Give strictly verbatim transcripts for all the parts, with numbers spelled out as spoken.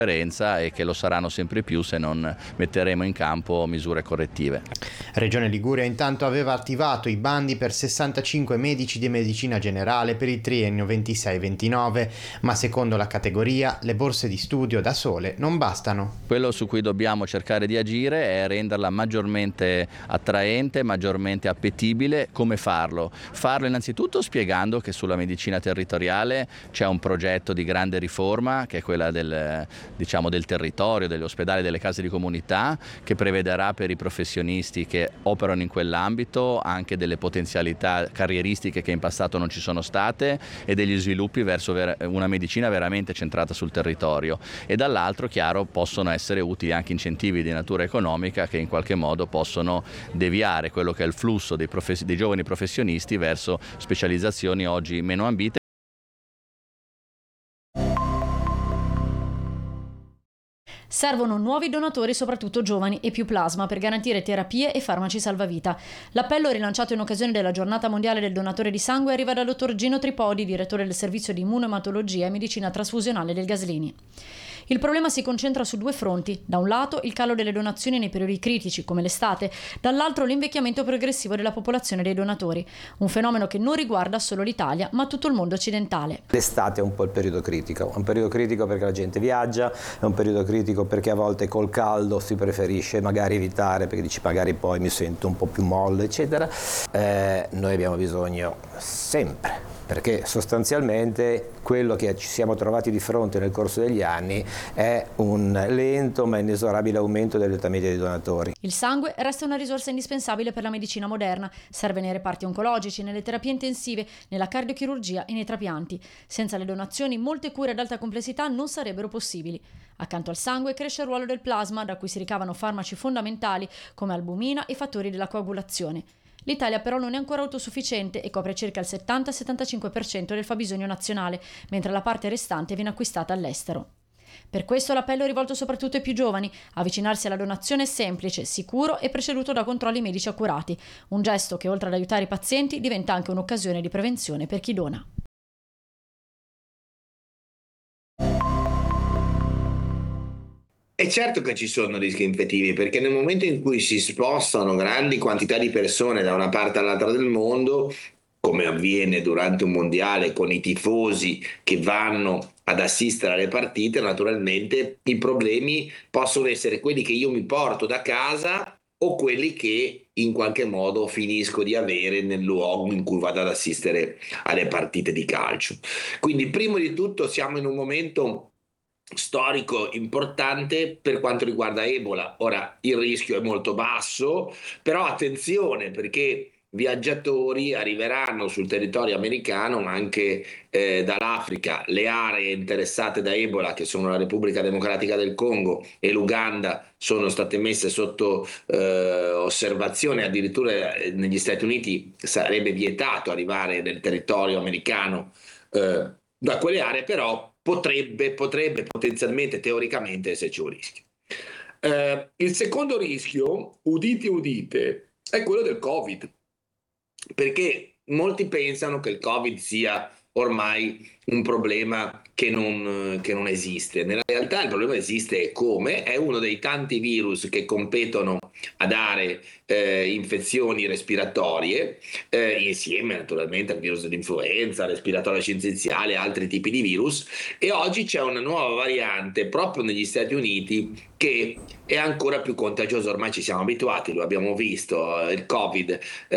e che lo saranno sempre più se non metteremo in campo misure correttive. Regione Liguria intanto aveva attivato i bandi per sessantacinque medici di medicina generale per il triennio ventisei ventinove, ma secondo la categoria le borse di studio da sole non bastano. Quello su cui dobbiamo cercare di agire è renderla maggiormente attraente, maggiormente appetibile. Come farlo? Farlo innanzitutto spiegando che sulla medicina territoriale c'è un progetto di grande riforma, che è quella del diciamo del territorio, degli ospedali, delle case di comunità, che prevederà per i professionisti che operano in quell'ambito anche delle potenzialità carrieristiche che in passato non ci sono state e degli sviluppi verso una medicina veramente centrata sul territorio, e dall'altro, chiaro, possono essere utili anche incentivi di natura economica che in qualche modo possono deviare quello che è il flusso dei, profes- dei giovani professionisti verso specializzazioni oggi meno ambite. Servono nuovi donatori, soprattutto giovani, e più plasma per garantire terapie e farmaci salvavita. L'appello, rilanciato in occasione della giornata mondiale del donatore di sangue, arriva dal dottor Gino Tripodi, direttore del servizio di immunoematologia e medicina trasfusionale del Gaslini. Il problema si concentra su due fronti: da un lato il calo delle donazioni nei periodi critici come l'estate, dall'altro l'invecchiamento progressivo della popolazione dei donatori, un fenomeno che non riguarda solo l'Italia ma tutto il mondo occidentale. L'estate è un po' il periodo critico, è un periodo critico perché la gente viaggia, è un periodo critico perché a volte col caldo si preferisce magari evitare perché dici magari poi mi sento un po' più molle eccetera. Eh, noi abbiamo bisogno sempre, perché sostanzialmente quello che ci siamo trovati di fronte nel corso degli anni è un lento ma inesorabile aumento dell'età media dei donatori. Il sangue resta una risorsa indispensabile per la medicina moderna, serve nei reparti oncologici, nelle terapie intensive, nella cardiochirurgia e nei trapianti. Senza le donazioni molte cure ad alta complessità non sarebbero possibili. Accanto al sangue cresce il ruolo del plasma, da cui si ricavano farmaci fondamentali come albumina e fattori della coagulazione. L'Italia però non è ancora autosufficiente e copre circa il settanta settantacinque per cento del fabbisogno nazionale, mentre la parte restante viene acquistata all'estero. Per questo l'appello è rivolto soprattutto ai più giovani: avvicinarsi alla donazione è semplice, sicuro e preceduto da controlli medici accurati, un gesto che oltre ad aiutare i pazienti diventa anche un'occasione di prevenzione per chi dona. È certo che ci sono rischi infettivi, perché nel momento in cui si spostano grandi quantità di persone da una parte all'altra del mondo, come avviene durante un mondiale con i tifosi che vanno ad assistere alle partite, naturalmente i problemi possono essere quelli che io mi porto da casa o quelli che in qualche modo finisco di avere nel luogo in cui vado ad assistere alle partite di calcio. Quindi prima di tutto siamo in un momento storico importante per quanto riguarda Ebola. Ora il rischio è molto basso, però attenzione, perché viaggiatori arriveranno sul territorio americano, ma anche eh, dall'Africa. Le aree interessate da Ebola, che sono la Repubblica Democratica del Congo e l'Uganda, sono state messe sotto eh, osservazione. Addirittura eh, negli Stati Uniti sarebbe vietato arrivare nel territorio americano eh, da quelle aree, però potrebbe, potrebbe potenzialmente, teoricamente, esserci un rischio. Eh, il secondo rischio, udite udite, è quello del Covid, perché molti pensano che il Covid sia ormai un problema che non, che non esiste. Nella realtà il problema esiste, e come? È uno dei tanti virus che competono a dare eh, infezioni respiratorie, eh, insieme naturalmente al virus dell'influenza, respiratorio syncytiale e altri tipi di virus, e oggi c'è una nuova variante proprio negli Stati Uniti che è ancora più contagiosa. Ormai ci siamo abituati, lo abbiamo visto, il Covid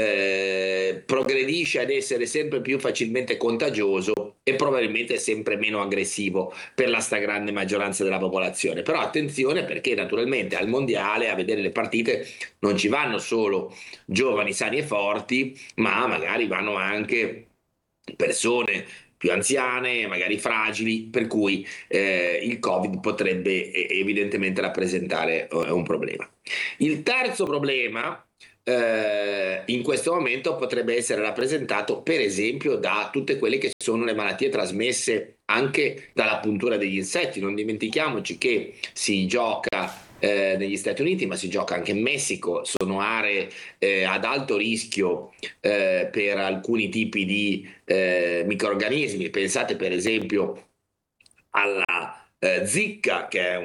eh, progredisce ad essere sempre più facilmente contagioso e probabilmente sempre meno aggressivo per la stragrande maggioranza della popolazione. Però attenzione, perché naturalmente al mondiale a vedere le partite non ci vanno solo giovani sani e forti, ma magari vanno anche persone più anziane, magari fragili, per cui eh, il Covid potrebbe eh, evidentemente rappresentare eh, un problema. Il terzo problema eh, in questo momento potrebbe essere rappresentato per esempio da tutte quelle che sono le malattie trasmesse anche dalla puntura degli insetti. Non dimentichiamoci che si gioca Eh, negli Stati Uniti, ma si gioca anche in Messico. Sono aree eh, ad alto rischio eh, per alcuni tipi di eh, microrganismi. Pensate per esempio alla eh, Zicca, che è